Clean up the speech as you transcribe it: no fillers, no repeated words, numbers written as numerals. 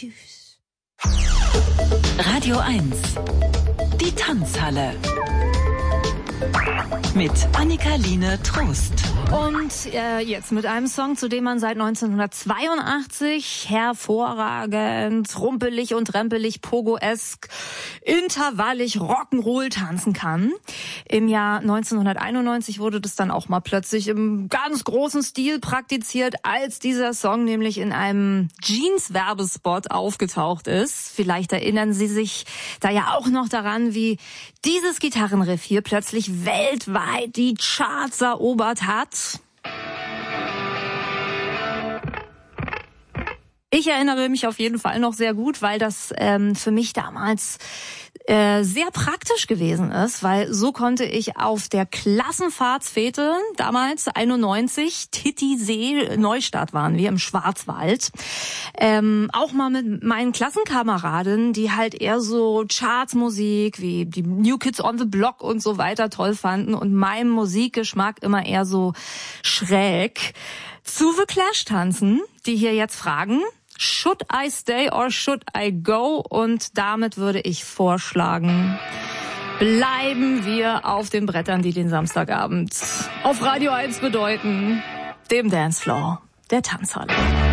Tschüss. Radio 1. Die Tanzhalle. Mit Annika-Line Trost. Und jetzt mit einem Song, zu dem man seit 1982 hervorragend, rumpelig und rempelig, pogo-esk, intervallig Rock'n'Roll tanzen kann. Im Jahr 1991 wurde das dann auch mal plötzlich im ganz großen Stil praktiziert, als dieser Song nämlich in einem Jeans-Werbespot aufgetaucht ist. Vielleicht erinnern Sie sich da ja auch noch daran, wie dieses Gitarrenriff hier plötzlich weltweit die Charts erobert hat. Ich erinnere mich auf jeden Fall noch sehr gut, weil das für mich damals sehr praktisch gewesen ist, weil so konnte ich auf der Klassenfahrtsfete, damals 91, Titisee, Neustadt waren wir im Schwarzwald, auch mal mit meinen Klassenkameradinnen, die halt eher so Chartsmusik wie die New Kids on the Block und so weiter toll fanden und meinem Musikgeschmack immer eher so schräg, zu The Clash tanzen, die hier jetzt fragen: Should I stay or should I go? Und damit würde ich vorschlagen, bleiben wir auf den Brettern, die den Samstagabend auf Radio 1 bedeuten, dem Dancefloor der Tanzhalle.